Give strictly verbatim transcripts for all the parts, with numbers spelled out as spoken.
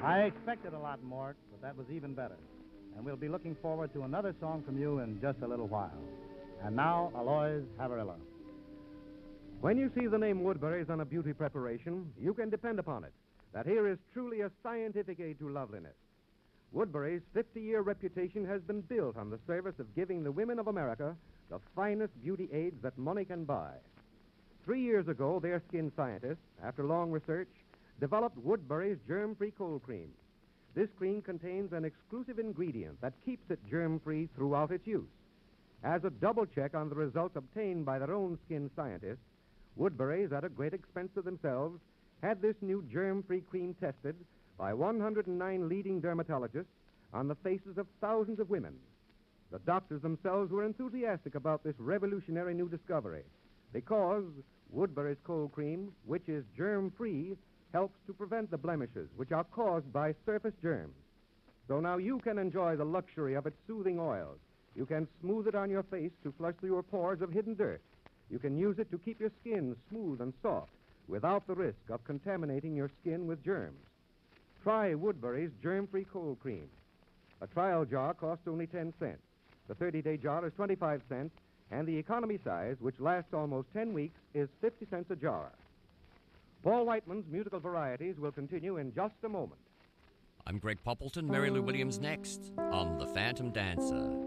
I expected a lot, Mort, but that was even better. And we'll be looking forward to another song from you in just a little while. And now, Alois Haverilla. When you see the name Woodbury's on a beauty preparation, you can depend upon it that here is truly a scientific aid to loveliness. Woodbury's fifty-year reputation has been built on the service of giving the women of America the finest beauty aids that money can buy. Three years ago, their skin scientists, after long research, developed Woodbury's germ-free cold cream. This cream contains an exclusive ingredient that keeps it germ-free throughout its use. As a double check on the results obtained by their own skin scientists, Woodbury's, at a great expense to themselves, had this new germ-free cream tested by one hundred nine leading dermatologists on the faces of thousands of women. The doctors themselves were enthusiastic about this revolutionary new discovery because Woodbury's cold cream, which is germ-free, helps to prevent the blemishes which are caused by surface germs. So now you can enjoy the luxury of its soothing oils. You can smooth it on your face to flush through your pores of hidden dirt. You can use it to keep your skin smooth and soft without the risk of contaminating your skin with germs. Try Woodbury's germ-free cold cream. A trial jar costs only ten cents. The thirty-day jar is twenty-five cents, and the economy size, which lasts almost ten weeks, is fifty cents a jar. Paul Whiteman's musical varieties will continue in just a moment. I'm Greg Poppleton. Mary Lou Williams next on The Phantom Dancer.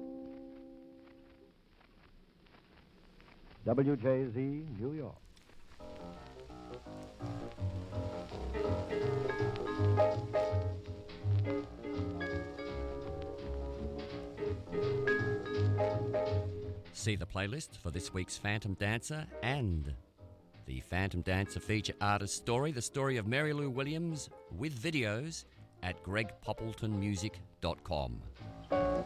W J Z, New York. See the playlist for this week's Phantom Dancer and the Phantom Dancer feature artist story, the story of Mary Lou Williams with videos at greg poppleton music dot com.